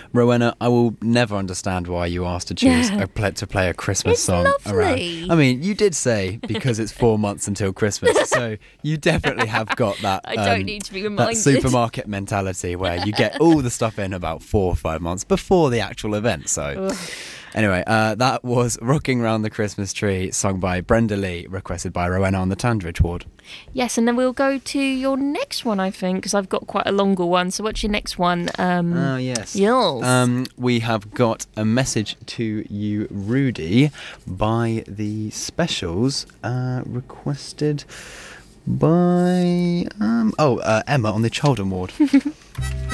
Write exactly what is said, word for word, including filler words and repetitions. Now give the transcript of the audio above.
Rowena, I will never understand why you asked to choose Yeah. a play, to play a Christmas It's song lovely. around. I mean, you did say because it's four months until Christmas, so you definitely have got that. I don't um, need to be that reminded. supermarket mentality where you get all the stuff in about four or five months before the actual event. So. Ugh. Anyway, uh, that was Rocking Round the Christmas Tree, sung by Brenda Lee, requested by Rowena on the Tandridge ward. Yes, and then we'll go to your next one, I think, because I've got quite a longer one. So what's your next one? Um, Oh, yes. Yours. Um, we have got a message to you, Rudy, by the Specials, uh, requested by, um, oh, uh, Emma on the Children ward.